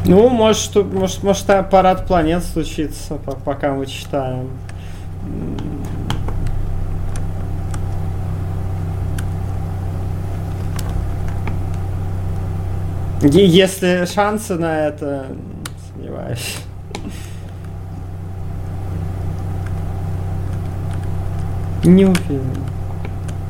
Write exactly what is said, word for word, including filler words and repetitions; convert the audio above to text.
Ну, может, что- может, может, а, парад планет случится, по- пока мы читаем. Е- Если шансы на это, сомневаюсь. Не уверен.